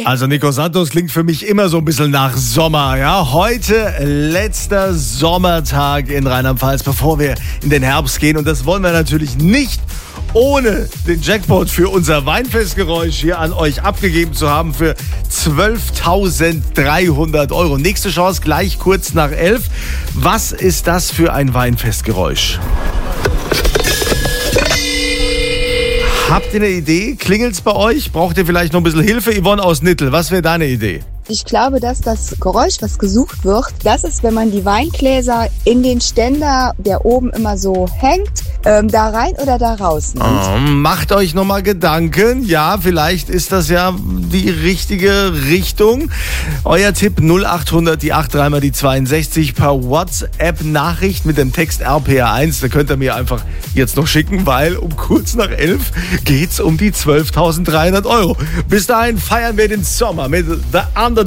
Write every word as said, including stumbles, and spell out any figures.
Also Nico Santos klingt für mich immer so ein bisschen nach Sommer, ja. Heute letzter Sommertag in Rheinland-Pfalz, bevor wir in den Herbst gehen. Und das wollen wir natürlich nicht ohne den Jackpot für unser Weinfestgeräusch hier an euch abgegeben zu haben für zwölftausenddreihundert Euro. Nächste Chance gleich kurz nach elf. Was ist das für ein Weinfestgeräusch? Habt ihr eine Idee? Klingelt's bei euch? Braucht ihr vielleicht noch ein bisschen Hilfe? Yvonne aus Nittel, was wäre deine Idee? Ich glaube, dass das Geräusch, was gesucht wird, das ist, wenn man die Weingläser in den Ständer, der oben immer so hängt, ähm, da rein oder da raus nimmt. Oh, macht euch nochmal Gedanken. Ja, vielleicht ist das ja die richtige Richtung. Euer Tipp null acht hundert, die acht drei mal die zweiundsechzig per WhatsApp-Nachricht mit dem Text R P R eins. Da könnt ihr mir einfach jetzt noch schicken, weil um kurz nach elf geht's um die zwölftausenddreihundert Euro. Bis dahin feiern wir den Sommer mit The Under